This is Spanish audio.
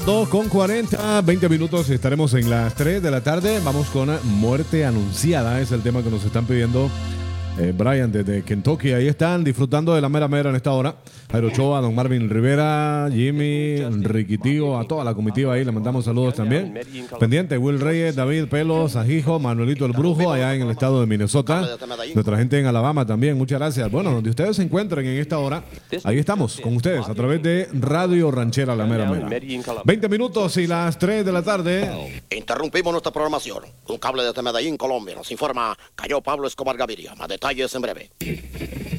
2:40, 20 minutos, estaremos en las 3 de la tarde. Vamos con Muerte Anunciada, es el tema que nos están pidiendo. Brian desde Kentucky, ahí están disfrutando de la mera mera en esta hora. Jairo Ochoa, don Marvin Rivera, Jimmy, Riquitío, a toda la comitiva ahí le mandamos saludos también. Pendiente, Will Reyes, David Pelos, Ajijo, Manuelito el Brujo, allá en el estado de Minnesota. Nuestra gente en Alabama también, muchas gracias. Bueno, donde ustedes se encuentren en esta hora, ahí estamos con ustedes a través de Radio Ranchera La Mera Mera. 20 minutos y las 3 de la tarde. Interrumpimos nuestra programación. Un cable desde Medellín, Colombia, nos informa Cayó Pablo Escobar Gaviria. Más detalles en breve.